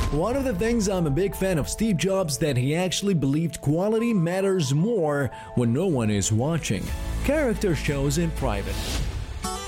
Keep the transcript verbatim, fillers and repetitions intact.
One of the things I'm a big fan of Steve Jobs that he actually believed quality matters more when no one is watching. Character shows in private.